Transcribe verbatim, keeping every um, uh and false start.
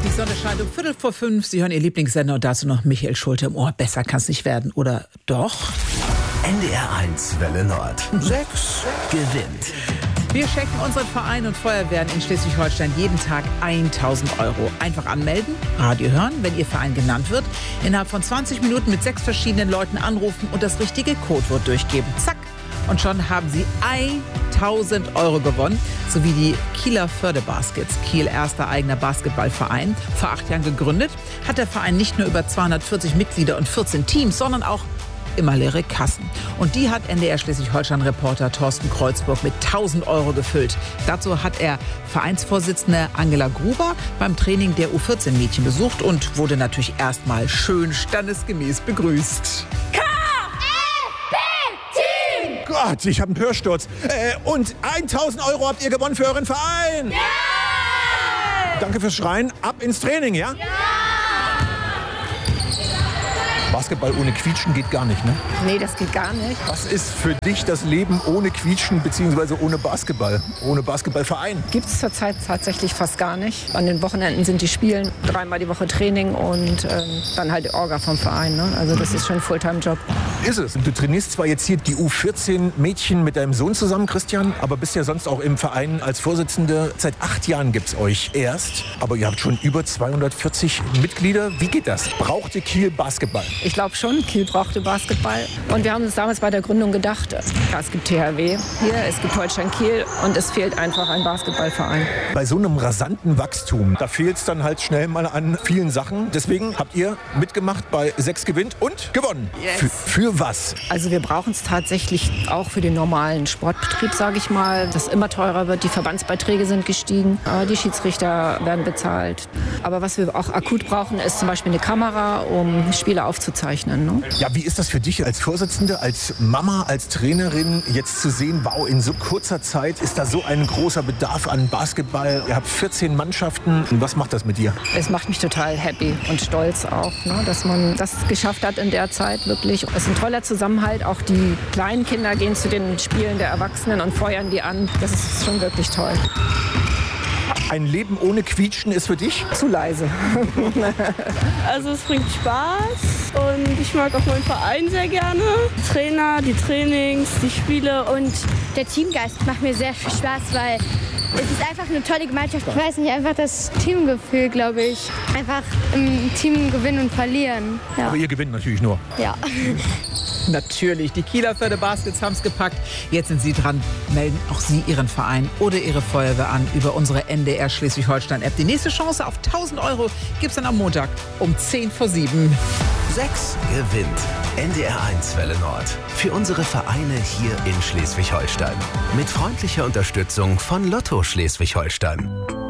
Die Sonne scheint um Viertel vor fünf. Sie hören Ihr Lieblingssender und dazu noch Michael Schulte im Ohr. Besser kann es nicht werden, oder doch? N D R eins Welle Nord. Sechs gewinnt. Wir schenken unseren Verein und Feuerwehren in Schleswig-Holstein jeden Tag tausend Euro. Einfach anmelden, Radio hören, wenn Ihr Verein genannt wird. Innerhalb von zwanzig Minuten mit sechs verschiedenen Leuten anrufen und das richtige Codewort durchgeben. Zack. Und schon haben Sie tausend Euro gewonnen, sowie die Kieler Förderbaskets. Kiel, erster eigener Basketballverein, vor acht Jahren gegründet, hat der Verein nicht nur über zweihundertvierzig Mitglieder und vierzehn Teams, sondern auch immer leere Kassen. Und die hat N D R Schleswig-Holstein-Reporter Thorsten Kreuzburg mit tausend Euro gefüllt. Dazu hat er Vereinsvorsitzende Angela Gruber beim Training der U vierzehn Mädchen besucht und wurde natürlich erstmal schön standesgemäß begrüßt. Gott, ich habe einen Hörsturz. Äh, und tausend Euro habt ihr gewonnen für euren Verein. Ja! Danke fürs Schreien. Ab ins Training, ja? Ja! Basketball ohne Quietschen geht gar nicht, ne? Nee, das geht gar nicht. Was ist für dich das Leben ohne Quietschen bzw. ohne Basketball, ohne Basketballverein? Gibt es zurzeit tatsächlich fast gar nicht. An den Wochenenden sind die Spielen, dreimal die Woche Training und ähm, dann halt die Orga vom Verein. Ne? Also das ist schon ein Fulltime-Job. Ist es. Du trainierst zwar jetzt hier die U vierzehn Mädchen mit deinem Sohn zusammen, Christian, aber bist ja sonst auch im Verein als Vorsitzende. Seit acht Jahren gibt es euch erst, aber ihr habt schon über zweihundertvierzig Mitglieder. Wie geht das? Brauchte Kiel Basketball? Ich glaube schon, Kiel brauchte Basketball. Und wir haben uns damals bei der Gründung gedacht, ja, es gibt T H W hier, es gibt Holstein Kiel und es fehlt einfach ein Basketballverein. Bei so einem rasanten Wachstum, da fehlt es dann halt schnell mal an vielen Sachen. Deswegen habt ihr mitgemacht bei sechs gewinnt und gewonnen. Yes. Für, für was? Also wir brauchen es tatsächlich auch für den normalen Sportbetrieb, sage ich mal, das immer teurer wird. Die Verbandsbeiträge sind gestiegen, die Schiedsrichter werden bezahlt. Aber was wir auch akut brauchen, ist zum Beispiel eine Kamera, um Spiele aufzuzeichnen. Ne? Ja, wie ist das für dich als Vorsitzende, als Mama, als Trainerin, jetzt zu sehen, wow, in so kurzer Zeit ist da so ein großer Bedarf an Basketball. Ihr habt vierzehn Mannschaften. Was macht das mit dir? Es macht mich total happy und stolz auch, ne, dass man das geschafft hat in der Zeit wirklich. Es ist ein toller Zusammenhalt. Auch die kleinen Kinder gehen zu den Spielen der Erwachsenen und feuern die an. Das ist schon wirklich toll. Ein Leben ohne Quietschen ist für dich? Zu leise. Also es bringt Spaß und ich mag auch meinen Verein sehr gerne. Trainer, die Trainings, die Spiele. Und der Teamgeist macht mir sehr viel Spaß, weil es ist einfach eine tolle Gemeinschaft. Ich weiß nicht, einfach das Teamgefühl, glaube ich. Einfach im Team gewinnen und verlieren. Ja. Aber ihr gewinnt natürlich nur. Ja. Natürlich, die Kieler Förderbaskets haben es gepackt. Jetzt sind Sie dran. Melden auch Sie Ihren Verein oder Ihre Feuerwehr an über unsere N D R Schleswig-Holstein-App. Die nächste Chance auf tausend Euro gibt es dann am Montag um zehn vor sieben. Sechs gewinnt. N D R eins Welle Nord. Für unsere Vereine hier in Schleswig-Holstein. Mit freundlicher Unterstützung von Lotto Schleswig-Holstein.